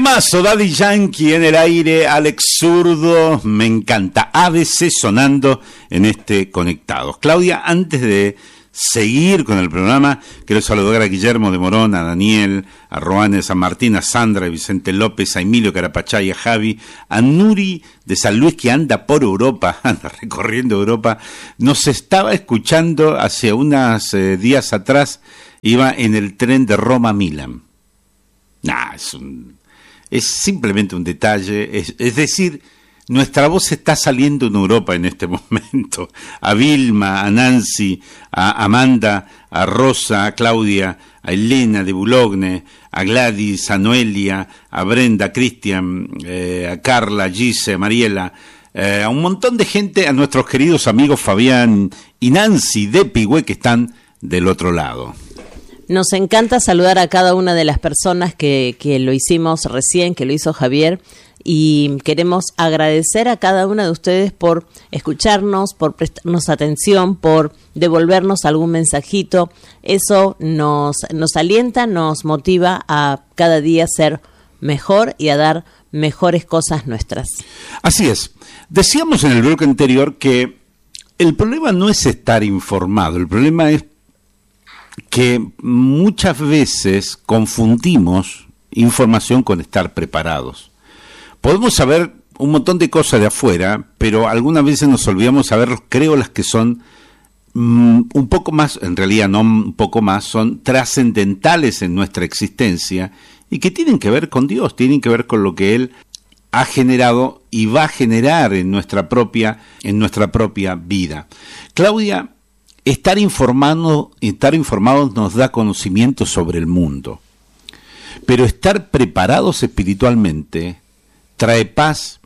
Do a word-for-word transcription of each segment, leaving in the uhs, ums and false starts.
Temazo, Daddy Yankee en el aire, Alex Zurdo, me encanta. A B C sonando en este Conectados. Claudia, antes de seguir con el programa, quiero saludar a Guillermo de Morón, a Daniel, a Roane de San Martín, a Sandra, a Vicente López, a Emilio Carapachay, a Javi, a Nuri de San Luis, que anda por Europa, anda recorriendo Europa. Nos estaba escuchando hace unos eh, días atrás, iba en el tren de Roma a Milán. Nah, es un... Es simplemente un detalle, es, es decir, nuestra voz está saliendo en Europa en este momento. A Vilma, a Nancy, a Amanda, a Rosa, a Claudia, a Elena de Boulogne, a Gladys, a Noelia, a Brenda, a Cristian, eh, a Carla, a Gise, a Mariela, eh, a un montón de gente, a nuestros queridos amigos Fabián y Nancy de Pigüé que están del otro lado. Nos encanta saludar a cada una de las personas que, que lo hicimos recién, que lo hizo Javier, y queremos agradecer a cada una de ustedes por escucharnos, por prestarnos atención, por devolvernos algún mensajito. Eso nos, nos alienta, nos motiva a cada día ser mejor y a dar mejores cosas nuestras. Así es. Decíamos en el bloque anterior que el problema no es estar informado, el problema es que muchas veces confundimos información con estar preparados. Podemos saber un montón de cosas de afuera, pero algunas veces nos olvidamos saber, creo, las que son mm, un poco más, en realidad no un poco más, son trascendentales en nuestra existencia y que tienen que ver con Dios, tienen que ver con lo que Él ha generado y va a generar en nuestra propia, en nuestra propia vida. Claudia, Estar informado, estar informados nos da conocimiento sobre el mundo, pero estar preparados espiritualmente trae paz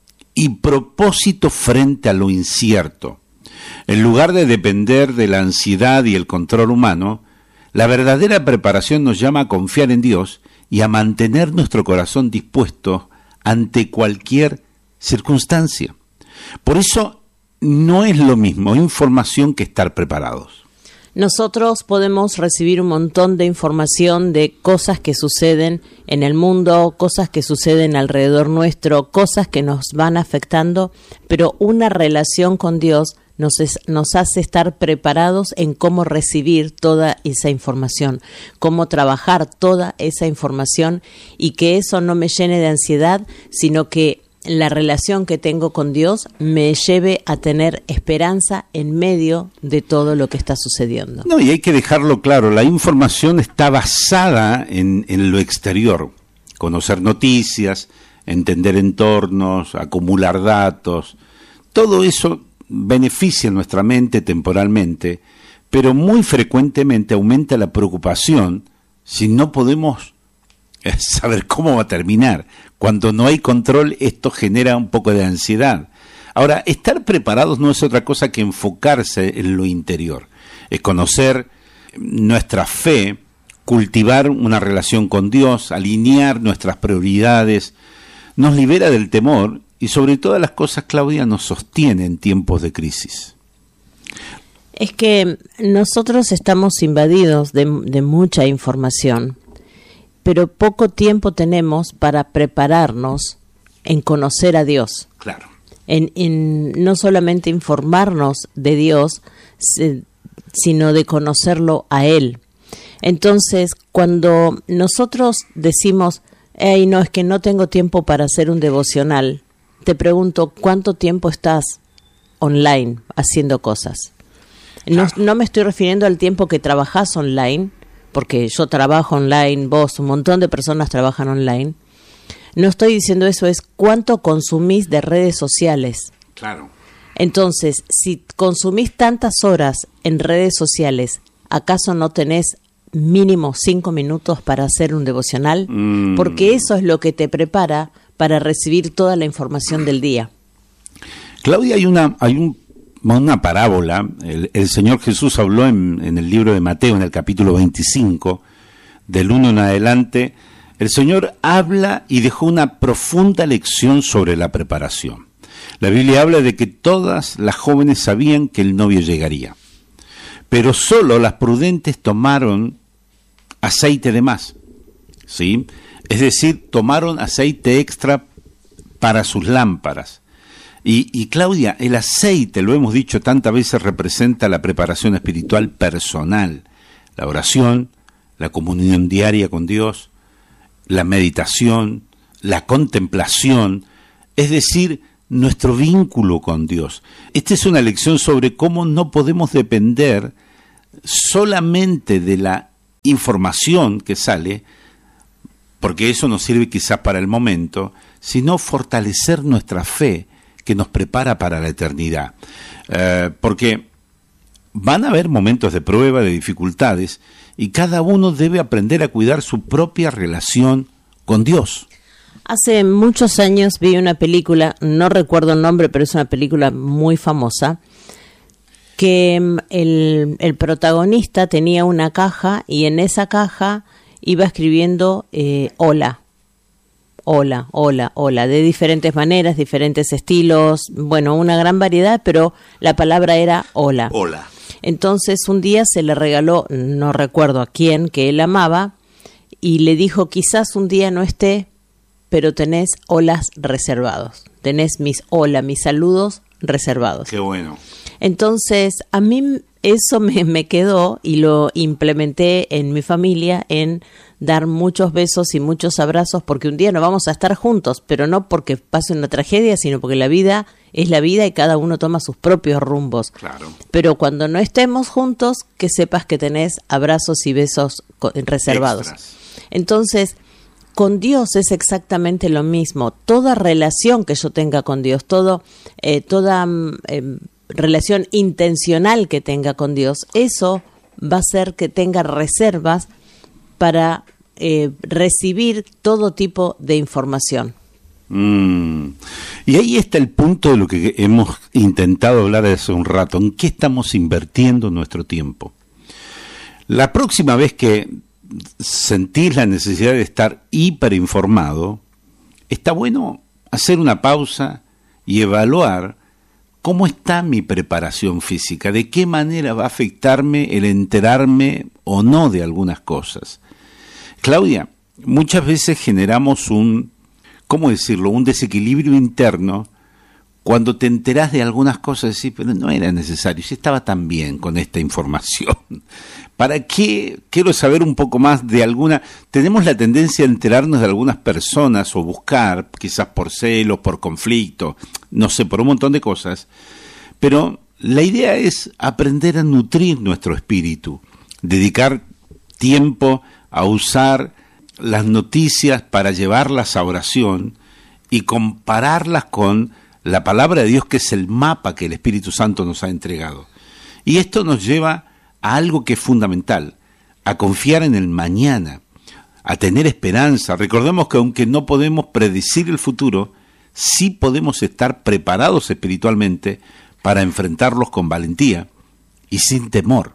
y propósito frente a lo incierto. En lugar de depender de la ansiedad y el control humano, la verdadera preparación nos llama a confiar en Dios y a mantener nuestro corazón dispuesto ante cualquier circunstancia. Por eso, no es lo mismo información que estar preparados. Nosotros podemos recibir un montón de información de cosas que suceden en el mundo, cosas que suceden alrededor nuestro, cosas que nos van afectando, pero una relación con Dios nos, es, nos hace estar preparados en cómo recibir toda esa información, cómo trabajar toda esa información y que eso no me llene de ansiedad, sino que la relación que tengo con Dios me lleve a tener esperanza en medio de todo lo que está sucediendo. No, y hay que dejarlo claro, la información está basada en, en lo exterior, conocer noticias, entender entornos, acumular datos, todo eso beneficia nuestra mente temporalmente, pero muy frecuentemente aumenta la preocupación si no podemos saber cómo va a terminar. Cuando no hay control, esto genera un poco de ansiedad. Ahora, estar preparados no es otra cosa que enfocarse en lo interior. Es conocer nuestra fe, cultivar una relación con Dios, alinear nuestras prioridades, nos libera del temor y sobre todas las cosas, Claudia, nos sostiene en tiempos de crisis. Es que nosotros estamos invadidos de, de mucha información, pero poco tiempo tenemos para prepararnos en conocer a Dios. Claro. En, en no solamente informarnos de Dios, sino de conocerlo a Él. Entonces, cuando nosotros decimos, hey, no, es que no tengo tiempo para hacer un devocional, te pregunto, ¿cuánto tiempo estás online haciendo cosas? No, no me estoy refiriendo al tiempo que trabajas online, porque yo trabajo online, vos, un montón de personas trabajan online. No estoy diciendo eso, es cuánto consumís de redes sociales. Claro. Entonces, si consumís tantas horas en redes sociales, ¿acaso no tenés mínimo cinco minutos para hacer un devocional? Mm. Porque eso es lo que te prepara para recibir toda la información del día. Claudia, hay una, hay un una parábola, el, el Señor Jesús habló en, en el libro de Mateo, en el capítulo veinticinco, del uno en adelante, el Señor habla y dejó una profunda lección sobre la preparación. La Biblia habla de que todas las jóvenes sabían que el novio llegaría, pero solo las prudentes tomaron aceite de más. ¿sí? Es decir, tomaron aceite extra para sus lámparas. Y, y Claudia, el aceite, lo hemos dicho tantas veces, representa la preparación espiritual personal, la oración, la comunión diaria con Dios, la meditación, la contemplación, es decir, nuestro vínculo con Dios. Esta es una lección sobre cómo no podemos depender solamente de la información que sale, porque eso nos sirve quizás para el momento, sino fortalecer nuestra fe que nos prepara para la eternidad. Eh, porque van a haber momentos de prueba, de dificultades, y cada uno debe aprender a cuidar su propia relación con Dios. Hace muchos años vi una película, no recuerdo el nombre, pero es una película muy famosa, que el, el protagonista tenía una caja y en esa caja iba escribiendo eh, hola, hola, hola, hola, de diferentes maneras, diferentes estilos, bueno, una gran variedad, pero la palabra era hola. Hola. Entonces un día se le regaló, no recuerdo a quién, que él amaba, y le dijo, quizás un día no esté, pero tenés holas reservados, tenés mis hola, mis saludos reservados. Qué bueno. Entonces, a mí eso me, me quedó y lo implementé en mi familia, en dar muchos besos y muchos abrazos, porque un día no vamos a estar juntos, pero no porque pase una tragedia, sino porque la vida es la vida y cada uno toma sus propios rumbos. Claro. Pero cuando no estemos juntos, que sepas que tenés abrazos y besos reservados. Extras. Entonces, con Dios es exactamente lo mismo. Toda relación que yo tenga con Dios, todo, eh, toda eh, relación intencional que tenga con Dios, eso va a hacer que tenga reservas para eh, recibir todo tipo de información. Mm. Y ahí está el punto de lo que hemos intentado hablar hace un rato. ¿En qué estamos invirtiendo nuestro tiempo? La próxima vez que sentís la necesidad de estar hiperinformado, está bueno hacer una pausa y evaluar cómo está mi preparación física, de qué manera va a afectarme el enterarme o no de algunas cosas. Claudia, muchas veces generamos un, ¿cómo decirlo?, un desequilibrio interno cuando te enterás de algunas cosas, decís, pero no era necesario, si estaba tan bien con esta información. ¿Para qué quiero saber un poco más de alguna? Tenemos la tendencia a enterarnos de algunas personas o buscar, quizás por celos, por conflicto, no sé, por un montón de cosas, pero la idea es aprender a nutrir nuestro espíritu, dedicar tiempo a usar las noticias para llevarlas a oración y compararlas con la palabra de Dios, que es el mapa que el Espíritu Santo nos ha entregado. Y esto nos lleva a algo que es fundamental, a confiar en el mañana, a tener esperanza. Recordemos que aunque no podemos predecir el futuro, sí podemos estar preparados espiritualmente para enfrentarlos con valentía y sin temor.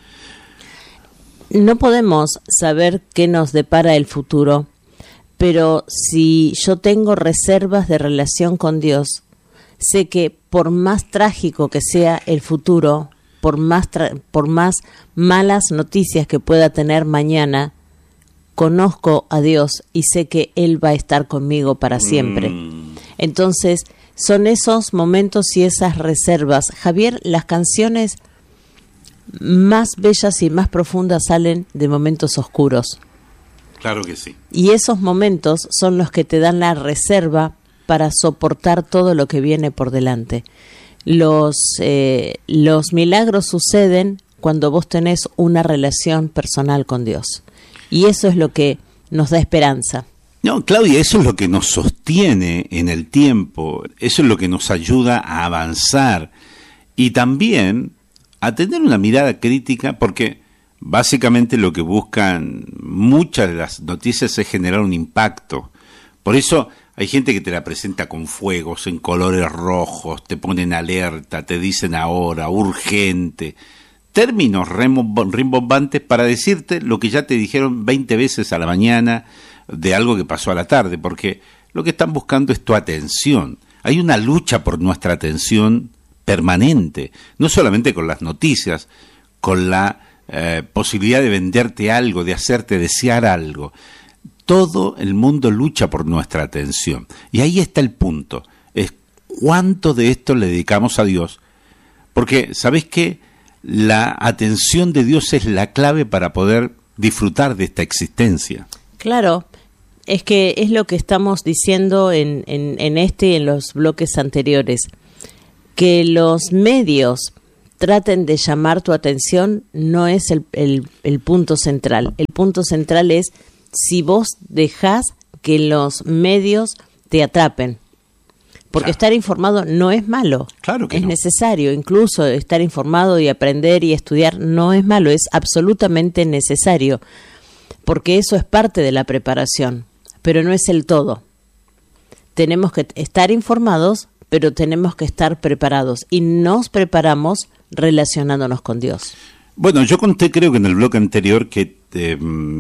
No podemos saber qué nos depara el futuro, pero si yo tengo reservas de relación con Dios, sé que por más trágico que sea el futuro, por más, tra- por más malas noticias que pueda tener mañana, conozco a Dios y sé que Él va a estar conmigo para siempre. Mm. Entonces, son esos momentos y esas reservas. Javier, las canciones más bellas y más profundas salen de momentos oscuros. Claro que sí. Y esos momentos son los que te dan la reserva para soportar todo lo que viene por delante. Los, eh, los milagros suceden cuando vos tenés una relación personal con Dios. Y eso es lo que nos da esperanza. No, Claudia, eso es lo que nos sostiene en el tiempo, eso es lo que nos ayuda a avanzar y también a tener una mirada crítica, porque básicamente lo que buscan muchas de las noticias es generar un impacto. Por eso hay gente que te la presenta con fuegos, en colores rojos, te ponen alerta, te dicen ahora, urgente, términos rimbombantes para decirte lo que ya te dijeron veinte veces a la mañana de algo que pasó a la tarde, porque lo que están buscando es tu atención. Hay una lucha por nuestra atención permanente, no solamente con las noticias, con la eh, posibilidad de venderte algo, de hacerte desear algo. todo el mundo lucha por nuestra atención. Y ahí está el punto, es cuánto de esto le dedicamos a Dios. Porque, ¿sabés qué? La atención de Dios es la clave para poder disfrutar de esta existencia. Claro, es que es lo que estamos diciendo en, en, en este y en los bloques anteriores, que los medios traten de llamar tu atención no es el, el, el punto central. El punto central es si vos dejás que los medios te atrapen. Porque claro, estar informado no es malo, claro que es no. necesario, incluso estar informado y aprender y estudiar no es malo, es absolutamente necesario, porque eso es parte de la preparación, pero no es el todo. Tenemos que estar informados, pero tenemos que estar preparados, y nos preparamos relacionándonos con Dios. Bueno, yo conté creo que en el bloque anterior que eh,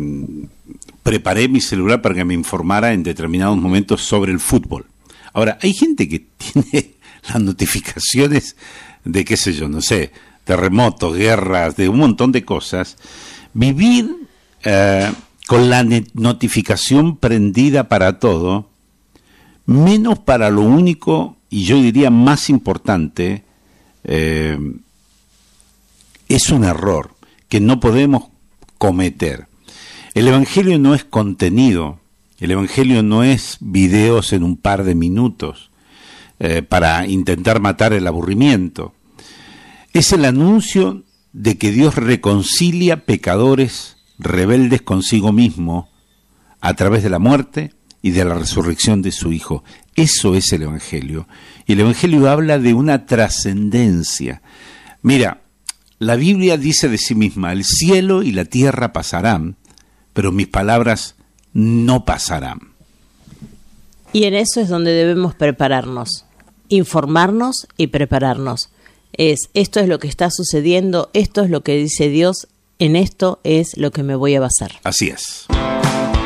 preparé mi celular para que me informara en determinados momentos sobre el fútbol. Ahora, hay gente que tiene las notificaciones de, qué sé yo, no sé, terremotos, guerras, de un montón de cosas. Vivir eh, con la notificación prendida para todo, menos para lo único, y yo diría más importante, eh, es un error que no podemos cometer. El Evangelio no es contenido. El Evangelio no es videos en un par de minutos eh, para intentar matar el aburrimiento. Es el anuncio de que Dios reconcilia pecadores rebeldes consigo mismo a través de la muerte y de la resurrección de su Hijo. Eso es el Evangelio. Y el Evangelio habla de una trascendencia. Mira, la Biblia dice de sí misma, el cielo y la tierra pasarán, pero mis palabras no pasarán. Y en eso es donde debemos prepararnos, informarnos y prepararnos. Es, esto es lo que está sucediendo, esto es lo que dice Dios, en esto es lo que me voy a basar. Así es.